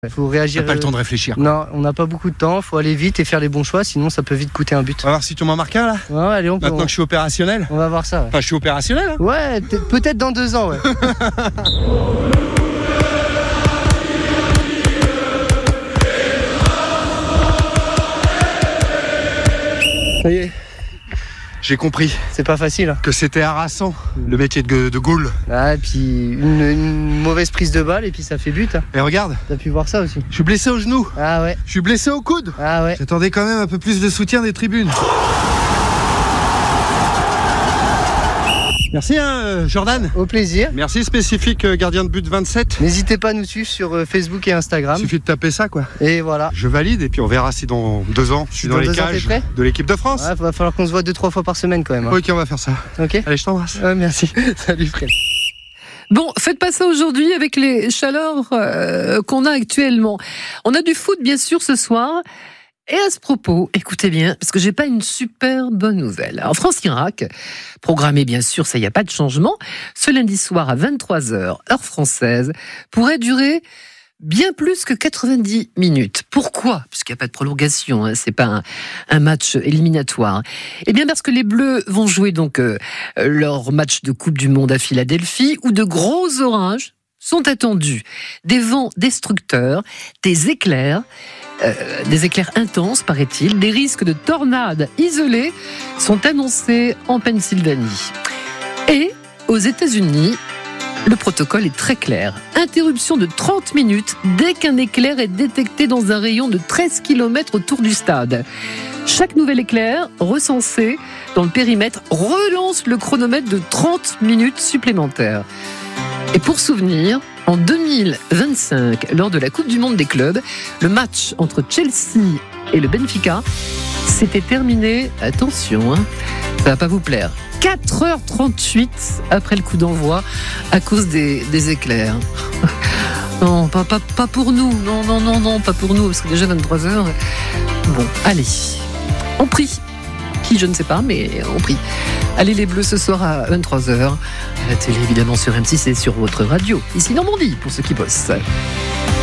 Il faut réagir. T'as pas le temps de réfléchir. Non, on n'a pas beaucoup de temps, il faut aller vite et faire les bons choix, sinon ça peut vite coûter un but. On va voir si tu m'en marques un là. Ouais, allez, Maintenant que je suis opérationnel. On va voir ça. Ouais, Enfin, je suis opérationnel. Hein. Ouais, peut-être dans 2 ans, ouais. Ça y est. J'ai compris. C'est pas facile. Hein. Que c'était harassant, le métier de goal. Ah, et puis une mauvaise prise de balle et puis ça fait but. Hein. Et regarde. T'as pu voir ça aussi. Je suis blessé au genou. Ah ouais. Je suis blessé au coude. Ah ouais. J'attendais quand même un peu plus de soutien des tribunes. Merci Jordan. Au plaisir. Merci spécifique gardien de but 27. N'hésitez pas à nous suivre sur Facebook et Instagram. Il suffit de taper ça quoi. Et voilà. Je valide et puis on verra si dans 2 ans je suis dans les cages de l'équipe de France. Ouais, va falloir qu'on se voit 2-3 fois par semaine quand même. Hein. Ok, on va faire ça. Ok. Allez, je t'embrasse. Merci. Salut frère. Bon, faites pas ça aujourd'hui avec les chaleurs qu'on a actuellement. On a du foot bien sûr ce soir. Et à ce propos, écoutez bien, parce que j'ai pas une super bonne nouvelle. Alors France-Irak, programmé bien sûr, ça y a pas de changement, ce lundi soir à 23h, heure française, pourrait durer bien plus que 90 minutes. Pourquoi ? Parce qu'il n'y a pas de prolongation, hein, c'est pas un match éliminatoire. Eh bien parce que les Bleus vont jouer donc leur match de Coupe du Monde à Philadelphie, où de gros orages sont attendus. Des vents destructeurs, des éclairs intenses, paraît-il. Des risques de tornades isolées sont annoncés en Pennsylvanie. Et aux États-Unis, le protocole est très clair. Interruption de 30 minutes dès qu'un éclair est détecté dans un rayon de 13 km autour du stade. Chaque nouvel éclair recensé dans le périmètre relance le chronomètre de 30 minutes supplémentaires. Et pour souvenir, en 2025, lors de la Coupe du Monde des clubs, le match entre Chelsea et le Benfica s'était terminé, attention, ça va pas vous plaire, 4h38 après le coup d'envoi à cause des éclairs. Non, pas pour nous, non, pas pour nous, parce que déjà 23h. Bon, allez, on prie. Qui, je ne sais pas, mais on prie. Allez les Bleus ce soir à 23h. À la télé, évidemment, sur M6 et sur votre radio. Ici Normandie, pour ceux qui bossent.